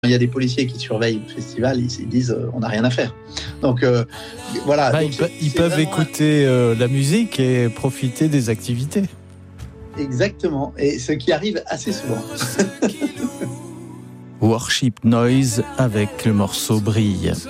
il y a des policiers qui surveillent le festival, ils disent on n'a rien à faire. Donc voilà. Donc, ils peuvent écouter la musique et profiter des activités. Exactement, et ce qui arrive assez souvent. Worship Noise avec le morceau Brille.